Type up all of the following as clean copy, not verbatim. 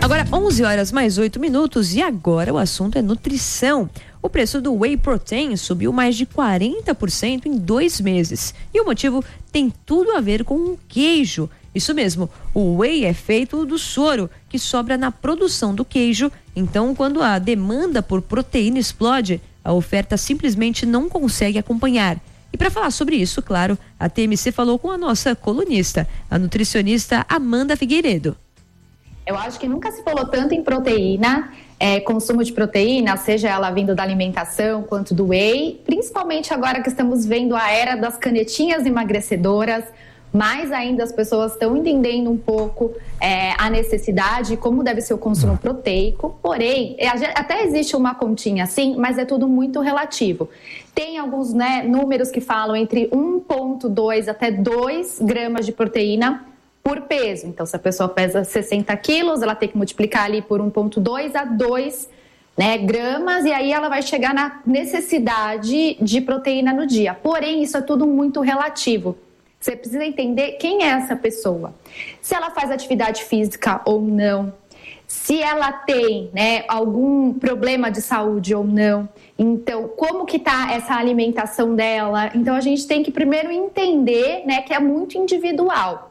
Agora 11 horas mais 8 minutos e agora o assunto é nutrição. O preço do Whey Protein subiu mais de 40% em 2 meses. E o motivo tem tudo a ver com o queijo. Isso mesmo, o whey é feito do soro que sobra na produção do queijo. Então, quando a demanda por proteína explode, a oferta simplesmente não consegue acompanhar. E para falar sobre isso, claro, a TMC falou com a nossa colunista, a nutricionista Amanda Figueiredo. Eu acho que nunca se falou tanto em proteína, consumo de proteína, seja ela vindo da alimentação quanto do whey, principalmente agora que estamos vendo a era das canetinhas emagrecedoras. Mais ainda as pessoas estão entendendo um pouco a necessidade e como deve ser o consumo proteico. Porém, até existe uma continha assim, mas é tudo muito relativo. Tem alguns números que falam entre 1,2 até 2 gramas de proteína por peso. Então, se a pessoa pesa 60 quilos, ela tem que multiplicar ali por 1,2 a 2 gramas, e aí ela vai chegar na necessidade de proteína no dia. Porém, isso é tudo muito relativo. Você precisa entender quem é essa pessoa, se ela faz atividade física ou não, se ela tem algum problema de saúde ou não. Então, como que está essa alimentação dela? Então, a gente tem que primeiro entender que é muito individual.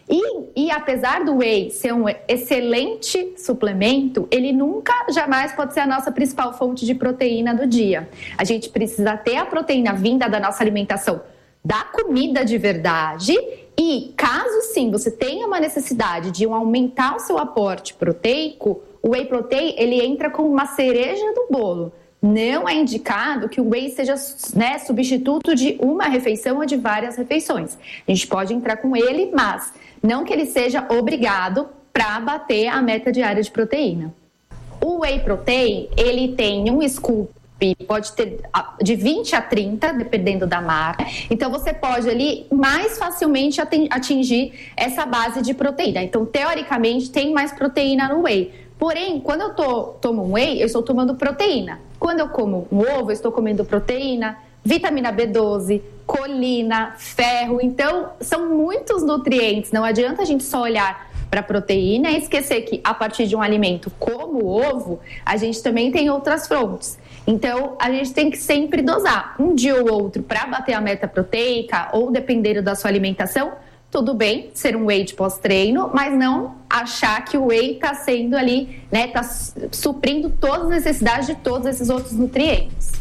E apesar do whey ser um excelente suplemento, ele nunca, jamais pode ser a nossa principal fonte de proteína do dia. A gente precisa ter a proteína vinda da nossa alimentação, da comida de verdade, e caso sim você tenha uma necessidade de aumentar o seu aporte proteico, o whey protein ele entra como uma cereja do bolo. Não é indicado que o whey seja substituto de uma refeição ou de várias refeições. A gente pode entrar com ele, mas não que ele seja obrigado para bater a meta diária de proteína. O whey protein ele tem um scoop, pode ter de 20 a 30, dependendo da marca. Então, você pode ali mais facilmente atingir essa base de proteína. Então, teoricamente, tem mais proteína no whey. Porém, quando eu tomo um whey, eu estou tomando proteína. Quando eu como um ovo, eu estou comendo proteína, vitamina B12, colina, ferro. Então, são muitos nutrientes. Não adianta a gente só olhar para a proteína e esquecer que, a partir de um alimento como o ovo, a gente também tem outras fontes. Então, a gente tem que sempre dosar um dia ou outro para bater a meta proteica ou dependendo da sua alimentação. Tudo bem ser um whey de pós-treino, mas não achar que o whey está sendo ali, está suprindo todas as necessidades de todos esses outros nutrientes.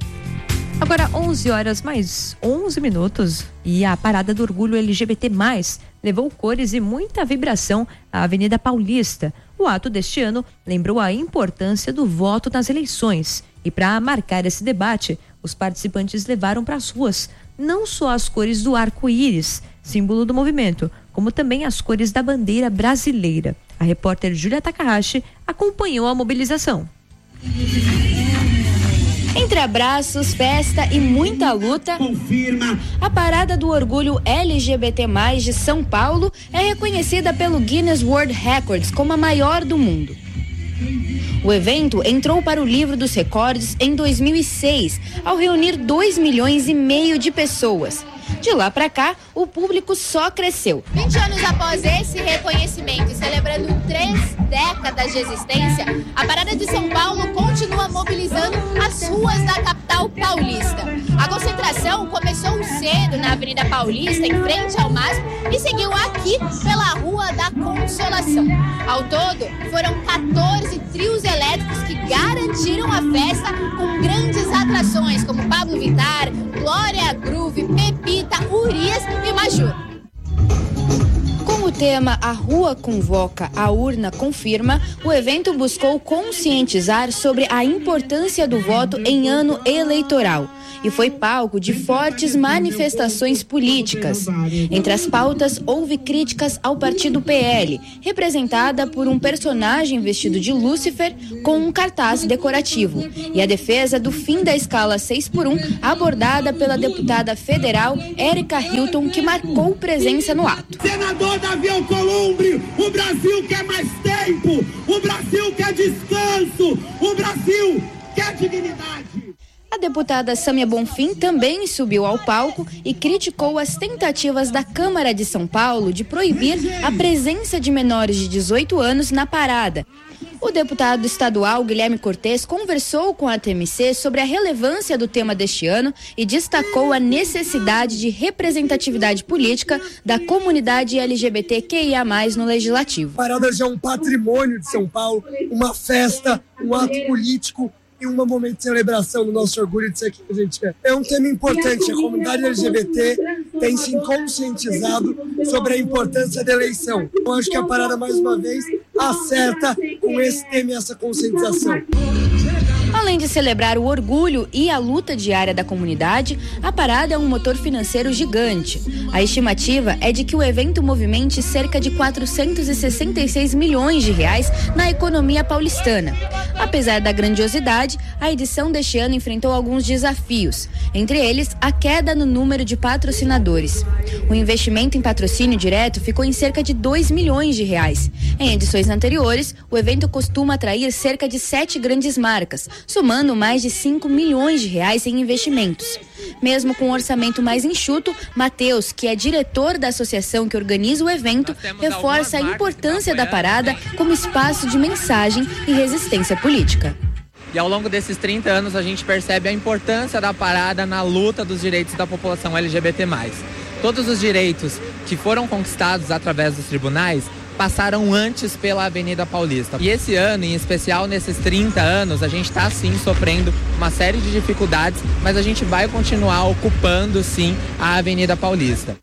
Agora 11 horas mais 11 minutos e a parada do orgulho LGBT+, levou cores e muita vibração à Avenida Paulista. O ato deste ano lembrou a importância do voto nas eleições. E para marcar esse debate, os participantes levaram para as ruas não só as cores do arco-íris, símbolo do movimento, como também as cores da bandeira brasileira. A repórter Júlia Takahashi acompanhou a mobilização. Entre abraços, festa e muita luta, a Parada do Orgulho LGBT+, de São Paulo é reconhecida pelo Guinness World Records como a maior do mundo. O evento entrou para o livro dos recordes em 2006, ao reunir 2,5 milhões de pessoas. De lá para cá, o público só cresceu. 20 anos após esse reconhecimento e celebrando 3 décadas de existência, a Parada de São Paulo continua mobilizando as ruas da capital paulista. A concentração começou cedo na Avenida Paulista, em frente ao MASP, e seguiu aqui pela Rua da Consolação. Ao todo, foram 14 trios elétricos que garantiram a festa com grandes atrações como Pablo Vittar, Glória Groove, Pepita, Urias e Maju. Com o tema A Rua Convoca, a Urna Confirma, o evento buscou conscientizar sobre a importância do voto em ano eleitoral e foi palco de fortes manifestações políticas. Entre as pautas, houve críticas ao partido PL, representada por um personagem vestido de Lúcifer com um cartaz decorativo, e a defesa do fim da escala 6x1, abordada pela deputada federal Érica Hilton, que marcou presença no ato. Senador Davi Alcolumbre, o Brasil quer mais tempo, o Brasil quer descanso, o Brasil quer dignidade. A deputada deputada Sâmia Bonfim também subiu ao palco e criticou as tentativas da Câmara de São Paulo de proibir a presença de menores de 18 anos na parada. O deputado estadual Guilherme Cortes conversou com a TMC sobre a relevância do tema deste ano e destacou a necessidade de representatividade política da comunidade LGBTQIA+, no Legislativo. A parada já é um patrimônio de São Paulo, uma festa, um ato político e um momento de celebração do nosso orgulho de ser quem a gente é. É um tema importante, a comunidade LGBT tem se conscientizado sobre a importância da eleição. Eu acho que a parada, mais uma vez, acerta com esse tema e essa conscientização. Além de celebrar o orgulho e a luta diária da comunidade, a parada é um motor financeiro gigante. A estimativa é de que o evento movimente cerca de 466 milhões de reais na economia paulistana. Apesar da grandiosidade, a edição deste ano enfrentou alguns desafios, entre eles a queda no número de patrocinadores. O investimento em patrocínio direto ficou em cerca de 2 milhões de reais. Em edições anteriores, o evento costuma atrair cerca de 7 grandes marcas, somando mais de 5 milhões de reais em investimentos. Mesmo com um orçamento mais enxuto, Matheus, que é diretor da associação que organiza o evento, reforça a importância da parada como espaço de mensagem e resistência política. E ao longo desses 30 anos a gente percebe a importância da parada na luta dos direitos da população LGBT+. Todos os direitos que foram conquistados através dos tribunais passaram antes pela Avenida Paulista. E esse ano, em especial nesses 30 anos, a gente está sim sofrendo uma série de dificuldades, mas a gente vai continuar ocupando sim a Avenida Paulista.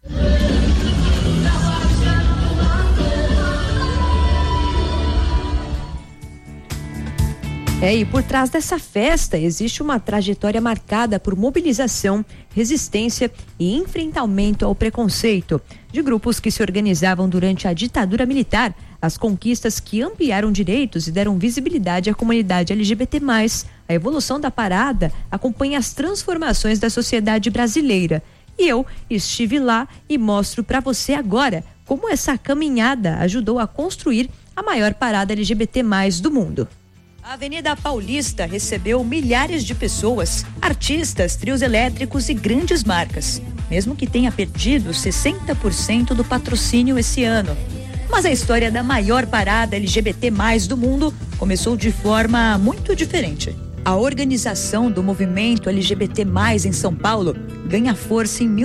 E por trás dessa festa existe uma trajetória marcada por mobilização, resistência e enfrentamento ao preconceito de grupos que se organizavam durante a ditadura militar, as conquistas que ampliaram direitos e deram visibilidade à comunidade LGBT+. A evolução da parada acompanha as transformações da sociedade brasileira. E eu estive lá e mostro para você agora como essa caminhada ajudou a construir a maior parada LGBT+ do mundo. A Avenida Paulista recebeu milhares de pessoas, artistas, trios elétricos e grandes marcas, mesmo que tenha perdido 60% do patrocínio esse ano. Mas a história da maior parada LGBT+ do mundo começou de forma muito diferente. A organização do movimento LGBT+ em São Paulo ganha força em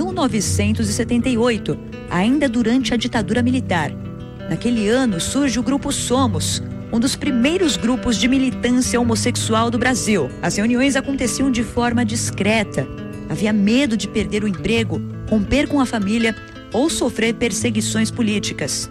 1978, ainda durante a ditadura militar. Naquele ano surge o Grupo Somos, um dos primeiros grupos de militância homossexual do Brasil. As reuniões aconteciam de forma discreta. Havia medo de perder o emprego, romper com a família ou sofrer perseguições políticas.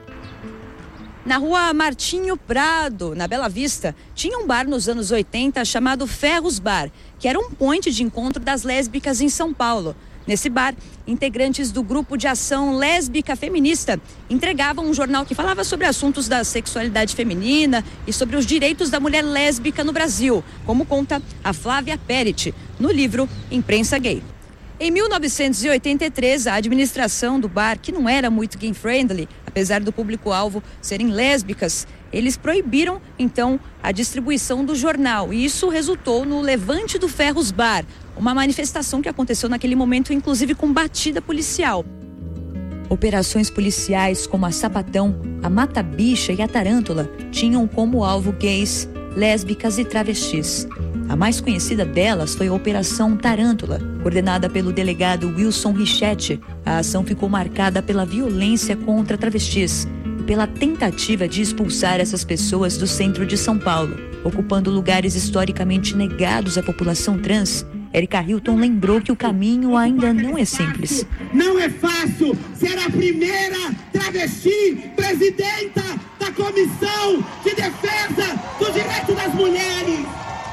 Na rua Martinho Prado, na Bela Vista, tinha um bar nos anos 80 chamado Ferros Bar, que era um ponto de encontro das lésbicas em São Paulo. Nesse bar, integrantes do grupo de ação lésbica feminista entregavam um jornal que falava sobre assuntos da sexualidade feminina e sobre os direitos da mulher lésbica no Brasil, como conta a Flávia Perit, no livro Imprensa Gay. Em 1983, a administração do bar, que não era muito gay-friendly, apesar do público-alvo serem lésbicas, eles proibiram, então, a distribuição do jornal. E isso resultou no Levante do Ferros Bar, uma manifestação que aconteceu naquele momento, inclusive com batida policial. Operações policiais como a Sapatão, a Mata-Bicha e a Tarântula tinham como alvo gays, lésbicas e travestis. A mais conhecida delas foi a Operação Tarântula, coordenada pelo delegado Wilson Richetti. A ação ficou marcada pela violência contra travestis e pela tentativa de expulsar essas pessoas do centro de São Paulo, ocupando lugares historicamente negados à população trans. Érica Hilton lembrou que o caminho ainda não é simples. Não é fácil ser a primeira travesti presidenta da Comissão de Defesa dos Direitos das Mulheres.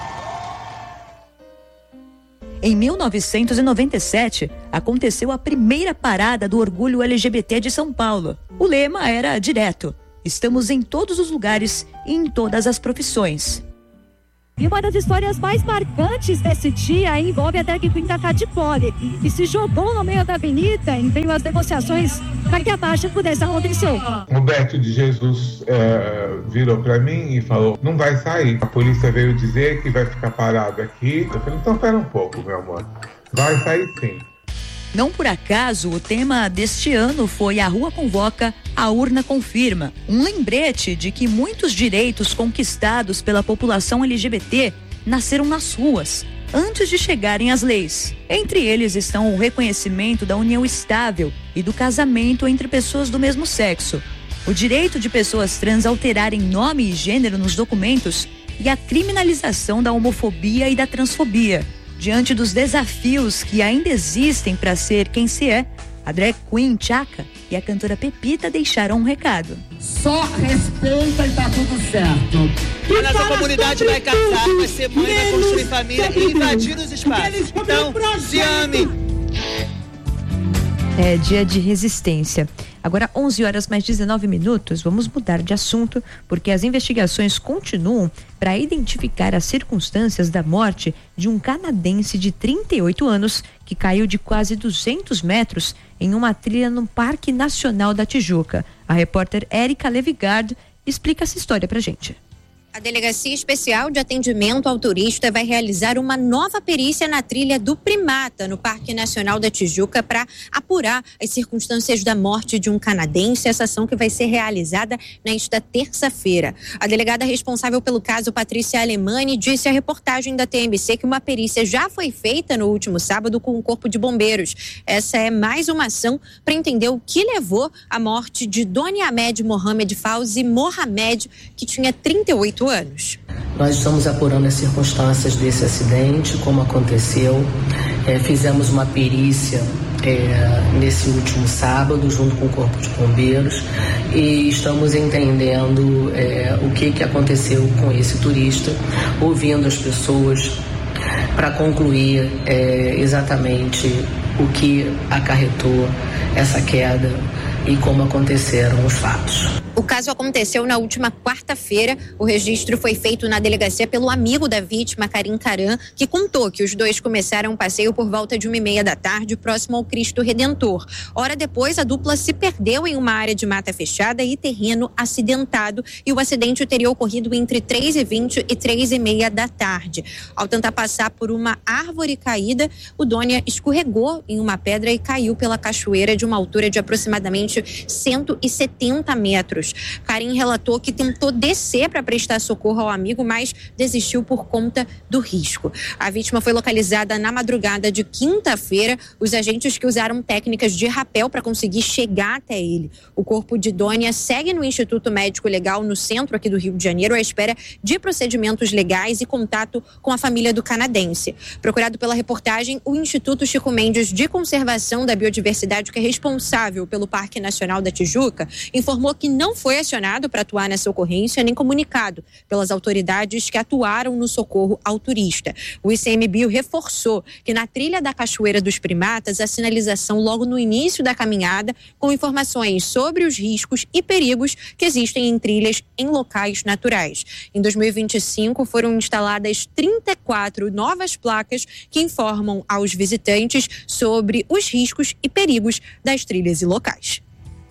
Em 1997, aconteceu a primeira parada do orgulho LGBT de São Paulo. O lema era direto: estamos em todos os lugares e em todas as profissões. E uma das histórias mais marcantes desse dia envolve a drag queen da Catipole, que se jogou no meio da avenida em meio às negociações para que a marcha pudesse acontecer. Roberto de Jesus virou para mim e falou: não vai sair. A polícia veio dizer que vai ficar parado aqui. Eu falei: então espera um pouco, meu amor. Vai sair sim. Não por acaso, o tema deste ano foi A Rua Convoca, a Urna Confirma. Um lembrete de que muitos direitos conquistados pela população LGBT nasceram nas ruas, antes de chegarem às leis. Entre eles estão o reconhecimento da união estável e do casamento entre pessoas do mesmo sexo, o direito de pessoas trans alterarem nome e gênero nos documentos e a criminalização da homofobia e da transfobia. Diante dos desafios que ainda existem para ser quem se é, a drag queen Tchaka e a cantora Pepita deixaram um recado. Só respeita e tá tudo certo. A nossa comunidade vai casar, vai ser mãe, vai construir família e invadir os espaços. Então, se ame. É dia de resistência. Agora, 11 horas mais 19 minutos, vamos mudar de assunto, porque as investigações continuam para identificar as circunstâncias da morte de um canadense de 38 anos que caiu de quase 200 metros em uma trilha no Parque Nacional da Tijuca. A repórter Érica Levigard explica essa história pra gente. A Delegacia Especial de Atendimento ao Turista vai realizar uma nova perícia na trilha do Primata, no Parque Nacional da Tijuca, para apurar as circunstâncias da morte de um canadense, essa ação que vai ser realizada nesta terça-feira. A delegada responsável pelo caso, Patrícia Alemani, disse à reportagem da TMC que uma perícia já foi feita no último sábado com o Corpo de Bombeiros. Essa é mais uma ação para entender o que levou à morte de Doni Ahmed Mohamed Fauzi Mohamed, que tinha 38 anos. Nós estamos apurando as circunstâncias desse acidente, como aconteceu. Fizemos uma perícia nesse último sábado, junto com o Corpo de Bombeiros, e estamos entendendo o que aconteceu com esse turista, ouvindo as pessoas para concluir exatamente o que acarretou essa queda e como aconteceram os fatos. O caso aconteceu na última quarta-feira. O registro foi feito na delegacia pelo amigo da vítima, Karim Karam, que contou que os dois começaram um passeio por volta de 1h30 da tarde, próximo ao Cristo Redentor. Hora depois, a dupla se perdeu em uma área de mata fechada e terreno acidentado, e o acidente teria ocorrido entre 3h20 e 3h30 da tarde. Ao tentar passar por uma árvore caída, o Doni escorregou em uma pedra e caiu pela cachoeira de uma altura de aproximadamente 170 metros. Karim relatou que tentou descer para prestar socorro ao amigo, mas desistiu por conta do risco. A vítima foi localizada na madrugada de quinta-feira. Os agentes que usaram técnicas de rapel para conseguir chegar até ele. O corpo de Doni segue no Instituto Médico Legal, no centro aqui do Rio de Janeiro, à espera de procedimentos legais e contato com a família do canadense. Procurado pela reportagem, o Instituto Chico Mendes de Conservação da Biodiversidade, que é responsável pelo Parque Nacional da Tijuca, informou que não foi acionado para atuar nessa ocorrência, nem comunicado pelas autoridades que atuaram no socorro ao turista. O ICMBio reforçou que na trilha da Cachoeira dos Primatas, a sinalização logo no início da caminhada, com informações sobre os riscos e perigos que existem em trilhas em locais naturais. Em 2025, foram instaladas 34 novas placas que informam aos visitantes sobre os riscos e perigos das trilhas e locais.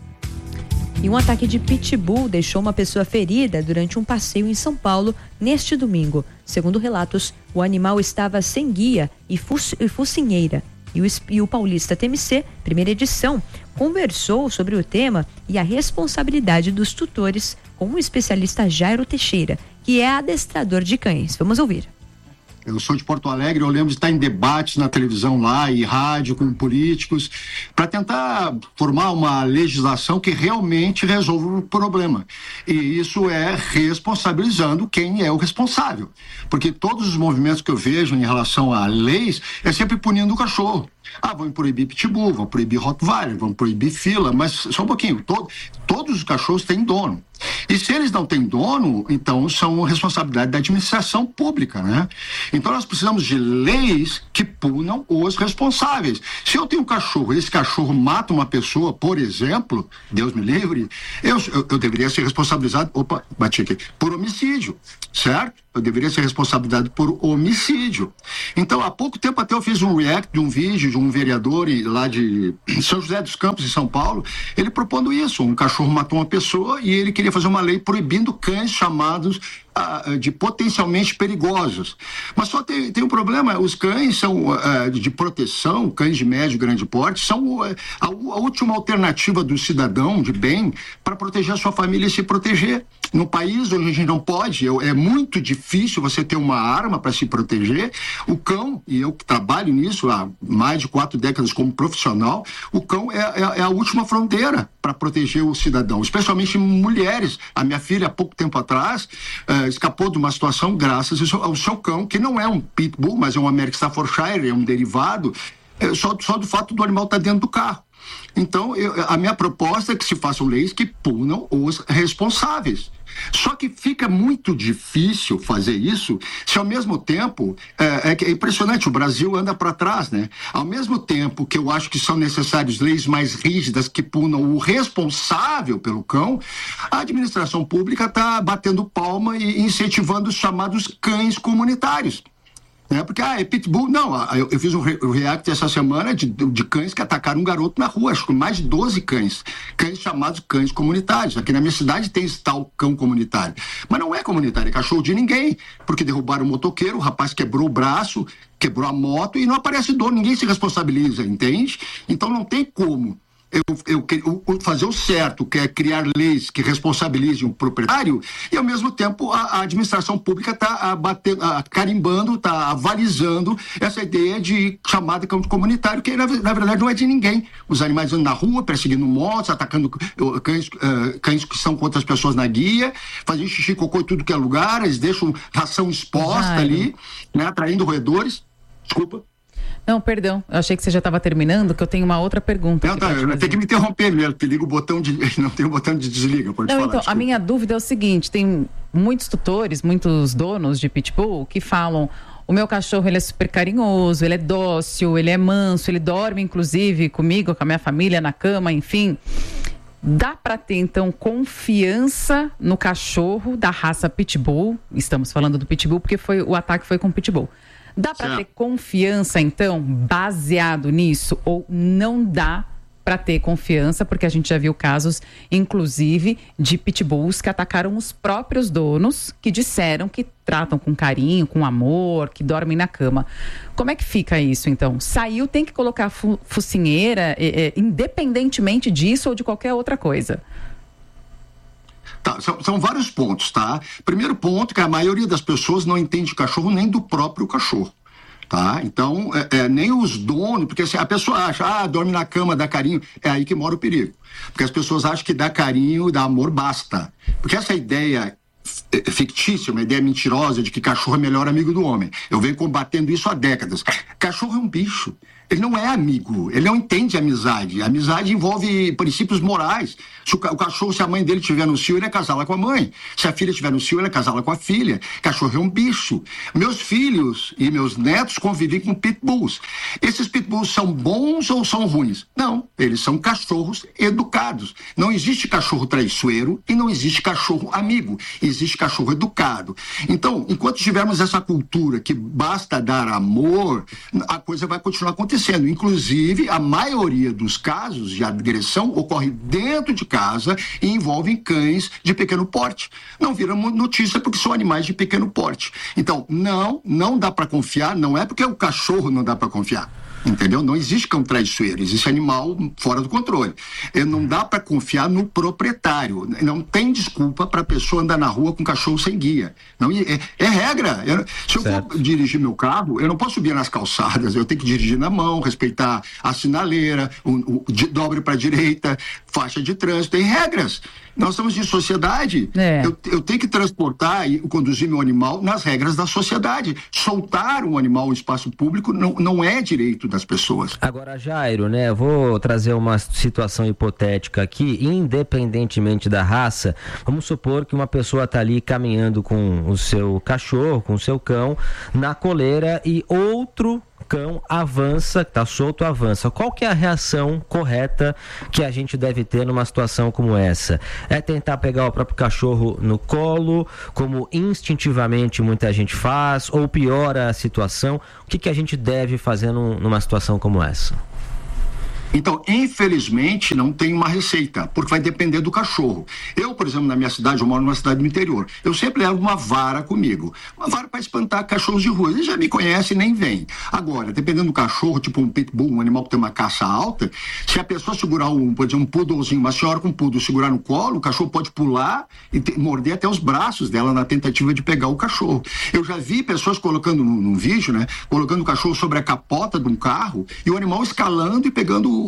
E um ataque de pitbull deixou uma pessoa ferida durante um passeio em São Paulo neste domingo. Segundo relatos, o animal estava sem guia e focinheira. E o Paulista TMC, primeira edição, conversou sobre o tema e a responsabilidade dos tutores com o especialista Jairo Teixeira, que é adestrador de cães. Vamos ouvir. Eu sou de Porto Alegre, eu lembro de estar em debates na televisão lá e rádio com políticos para tentar formar uma legislação que realmente resolva o problema. E isso é responsabilizando quem é o responsável. Porque todos os movimentos que eu vejo em relação a leis é sempre punindo o cachorro. Vão proibir pitbull, vão proibir rottweiler, vão proibir fila, mas só um pouquinho, todos os cachorros têm dono. E se eles não têm dono, então são responsabilidade da administração pública, né? Então nós precisamos de leis que punam os responsáveis. Se eu tenho um cachorro, esse cachorro mata uma pessoa, por exemplo, Deus me livre, eu deveria ser responsabilizado, por homicídio, certo? Eu deveria ser responsabilizado por homicídio. Então, há pouco tempo até eu fiz um react de um vídeo de um vereador lá de São José dos Campos, em São Paulo, ele propondo isso, um cachorro matou uma pessoa e ele queria fazer uma lei proibindo cães chamados de potencialmente perigosos. Mas só tem um problema, os cães são de proteção, cães de médio e grande porte, são a última alternativa do cidadão de bem para proteger a sua família e se proteger. No país onde a gente não pode, é muito difícil você ter uma arma para se proteger. O cão, e eu que trabalho nisso há mais de 4 décadas como profissional, o cão é a última fronteira para proteger o cidadão, especialmente mulheres. A minha filha, há pouco tempo atrás, escapou de uma situação graças ao seu cão, que não é um pitbull, mas é um American Staffordshire, é um derivado, só do fato do animal estar dentro do carro. Então, a minha proposta é que se façam leis que punam os responsáveis. Só que fica muito difícil fazer isso se ao mesmo tempo, é impressionante, o Brasil anda para trás, né? Ao mesmo tempo que eu acho que são necessárias leis mais rígidas que punam o responsável pelo cão, a administração pública está batendo palma e incentivando os chamados cães comunitários. Porque, é pitbull. Não, eu fiz um react essa semana de cães que atacaram um garoto na rua, acho que mais de 12 cães chamados cães comunitários. Aqui na minha cidade tem esse tal cão comunitário. Mas não é comunitário, é cachorro de ninguém, porque derrubaram o motoqueiro, o rapaz quebrou o braço, quebrou a moto e não aparece dono, ninguém se responsabiliza, entende? Então não tem como eu fazer o certo, que é criar leis que responsabilizem o proprietário, e ao mesmo tempo a administração pública está carimbando, está avalizando essa ideia de chamada cão comunitário, que na verdade não é de ninguém. Os animais andam na rua, perseguindo motos, atacando cães que são contra as pessoas na guia, fazendo xixi, cocô em tudo que é lugar, eles deixam ração exposta ali, né, atraindo roedores. Desculpa. Não, perdão, eu achei que você já estava terminando, que eu tenho uma outra pergunta. Não, eu tenho que me interromper mesmo, que liga o botão não tem o botão de desliga, pode falar. Então, desculpa. A minha dúvida é o seguinte, tem muitos tutores, muitos donos de pitbull que falam: o meu cachorro, ele é super carinhoso, ele é dócil, ele é manso, ele dorme inclusive comigo, com a minha família na cama, enfim. Dá para ter, então, confiança no cachorro da raça pitbull? Estamos falando do pitbull porque o ataque foi com pitbull. Dá para ter confiança, então, baseado nisso? Ou não dá para ter confiança? Porque a gente já viu casos, inclusive, de pitbulls que atacaram os próprios donos, que disseram que tratam com carinho, com amor, que dormem na cama. Como é que fica isso, então? Saiu, tem que colocar focinheira, independentemente disso ou de qualquer outra coisa? Tá, são vários pontos, tá? Primeiro ponto, que a maioria das pessoas não entende cachorro nem do próprio cachorro, tá? Então, nem os donos, porque assim, a pessoa acha, dorme na cama, dá carinho, é aí que mora o perigo. Porque as pessoas acham que dar carinho, dar amor, basta. Porque essa ideia fictícia, uma ideia mentirosa de que cachorro é melhor amigo do homem. Eu venho combatendo isso há décadas. Cachorro é um bicho. Ele não é amigo, ele não entende amizade. A amizade envolve princípios morais. Se o cachorro, se a mãe dele estiver no cio, ele é casá-la com a mãe. Se a filha estiver no cio, ele é casá-la com a filha. Cachorro é um bicho. Meus filhos e meus netos convivem com pitbulls. Esses pitbulls são bons ou são ruins? Não, eles são cachorros educados. Não existe cachorro traiçoeiro e não existe cachorro amigo. Existe cachorro educado. Então, enquanto tivermos essa cultura que basta dar amor, a coisa vai continuar acontecendo. Inclusive, a maioria dos casos de agressão ocorre dentro de casa e envolvem cães de pequeno porte. Não viram notícia porque são animais de pequeno porte. Então, não dá para confiar, não é porque o cachorro não dá para confiar. Entendeu? Não existe cão traiçoeiro, existe animal fora do controle. Não dá para confiar no proprietário. Não tem desculpa para a pessoa andar na rua com cachorro sem guia. Não, é regra. Se eu for dirigir meu carro, eu não posso subir nas calçadas, eu tenho que dirigir na mão, respeitar a sinaleira, dobre para a direita, faixa de trânsito, tem regras. Nós estamos em sociedade. Eu tenho que transportar e conduzir meu animal nas regras da sociedade. Soltar um animal em espaço público não é direito das pessoas. Agora, Jairo, né? Eu vou trazer uma situação hipotética aqui, independentemente da raça. Vamos supor que uma pessoa está ali caminhando com o seu cachorro, com o seu cão, na coleira e outro cão avança, tá solto, avança. Qual que é a reação correta que a gente deve ter numa situação como essa? É tentar pegar o próprio cachorro no colo, como instintivamente muita gente faz, ou piora a situação? O que a gente deve fazer numa situação como essa? Então, infelizmente, não tem uma receita, porque vai depender do cachorro. Eu, por exemplo, na minha cidade, eu moro numa cidade do interior, eu sempre levo uma vara comigo. Uma vara para espantar cachorros de rua. Eles já me conhecem e nem vêm. Agora, dependendo do cachorro, tipo um pitbull, um animal que tem uma caça alta, se a pessoa segurar por exemplo, um poodlezinho, uma senhora com um poodle segurar no colo, o cachorro pode pular e morder até os braços dela na tentativa de pegar o cachorro. Eu já vi pessoas colocando num vídeo, né, colocando o cachorro sobre a capota de um carro e o animal escalando e pegando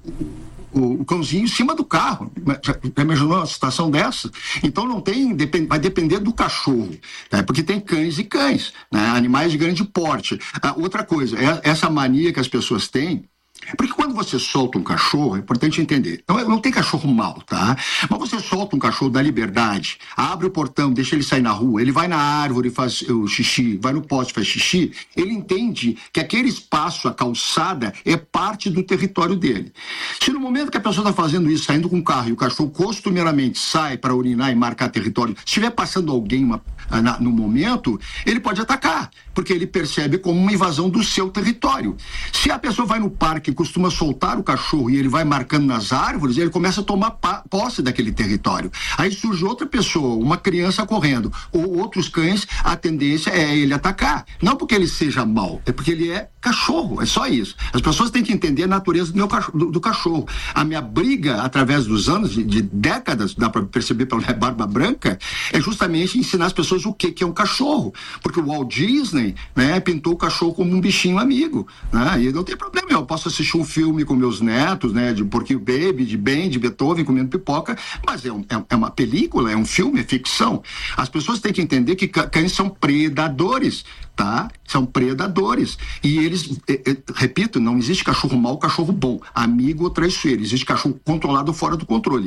o cãozinho em cima do carro. Já imaginou uma situação dessa? Então não tem, vai depender do cachorro, né? Porque tem cães e cães, né? Animais de grande porte. Outra coisa, essa mania que as pessoas têm, porque quando você solta um cachorro, é importante entender, não tem cachorro mau, tá? Mas você solta um cachorro da liberdade, abre o portão, deixa ele sair na rua, ele vai na árvore, faz o xixi, vai no poste, faz xixi, ele entende que aquele espaço, a calçada, é parte do território dele. Se no momento que a pessoa está fazendo isso, saindo com o carro, e o cachorro costumeiramente sai para urinar e marcar território, se estiver passando alguém no momento, ele pode atacar, porque ele percebe como uma invasão do seu território. Se a pessoa vai no parque costuma soltar o cachorro e ele vai marcando nas árvores, ele começa a tomar posse daquele território. Aí surge outra pessoa, uma criança correndo, ou outros cães, a tendência é ele atacar. Não porque ele seja mau, é porque ele é cachorro, é só isso. As pessoas têm que entender a natureza do cachorro. A minha briga, através dos anos, de décadas, dá para perceber pela minha barba branca, é justamente ensinar as pessoas o que é um cachorro. Porque o Walt Disney, né, pintou o cachorro como um bichinho amigo, né? E não tem problema, eu posso assistir um filme com meus netos, né, de Porquinho Baby, de Ben, de Beethoven, comendo pipoca, mas é uma película, é um filme, é ficção. As pessoas têm que entender que cães são predadores, tá? São predadores. E eles, repito, não existe cachorro mau, cachorro bom, amigo ou traiçoeiro. Existe cachorro controlado ou fora do controle.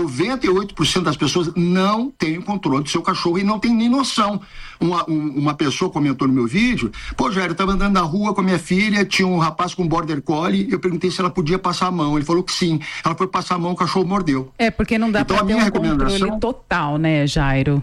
98% das pessoas não têm o controle do seu cachorro e não tem nem noção. Uma pessoa comentou no meu vídeo, pô, Jair, eu estava andando na rua com a minha filha, tinha um rapaz com border collie, eu perguntei se ela podia passar a mão. Ele falou que sim. Ela foi passar a mão, o cachorro mordeu. Porque não dá para ter um controle total, né, Jairo?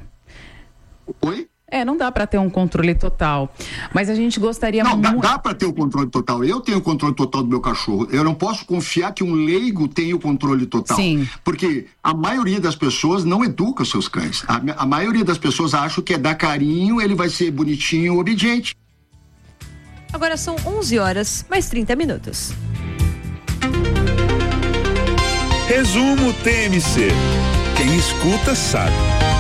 Oi? Não dá para ter um controle total, mas a gente gostaria muito... Não, dá para ter o controle total. Eu tenho o controle total do meu cachorro. Eu não posso confiar que um leigo tenha o controle total. Sim. Porque a maioria das pessoas não educa os seus cães. A maioria das pessoas acha que é dar carinho, ele vai ser bonitinho, obediente. Agora são 11 horas, mais 30 minutos. Resumo TMC. Quem escuta sabe.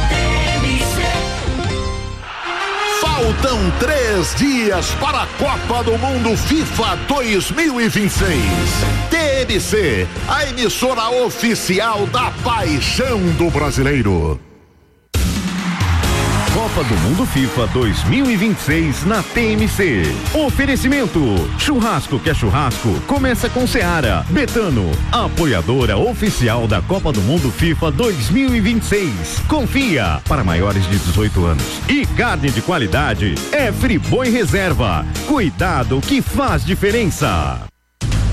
Faltam 3 dias para a Copa do Mundo FIFA 2026. TMC, a emissora oficial da paixão do brasileiro. Copa do Mundo FIFA 2026 na TMC. Oferecimento: churrasco que é churrasco, começa com Seara. Betano, apoiadora oficial da Copa do Mundo FIFA 2026. Confia, para maiores de 18 anos. E carne de qualidade é Friboi Reserva. Cuidado que faz diferença.